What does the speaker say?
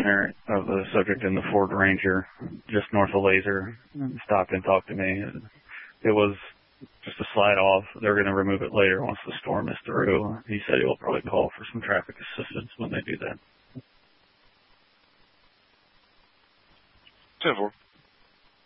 parent of the subject in the Ford Ranger just north of Laser stopped and talked to me. It was just a slide off. They're going to remove it later once the storm is through. He said he will probably call for some traffic assistance when they do that. 10-4.